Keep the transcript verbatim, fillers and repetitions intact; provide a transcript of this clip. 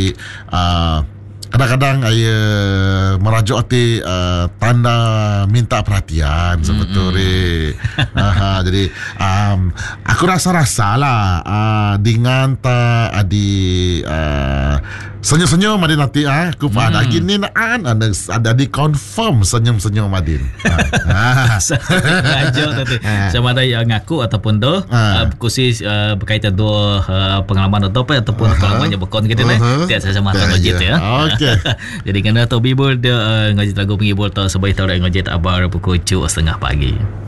Jadi uh, kadang-kadang saya merajuk hati uh, tanda minta perhatian sebetulnya. Aha, jadi um, aku rasa-rasa lah uh, dengan ta adi uh, senyum-senyum Madin nanti ah aku hmm. ada gini naan ada ada di confirm senyum-senyum Madin. Ah. Rajuk tadi. Sama ada yang ngaku ataupun tu uh, kursi uh, berkaitan tu uh, pengalaman atau apa ataupun uh-huh. pengalamannya berkon gitu ni. Uh-huh. Tiada saya sama tak ngajit ya. Okey. Jadi kena tu bibul dia uh, ngajit lagu penghibur tu sebaik tahu ngajit abar pukul tujuh setengah pagi.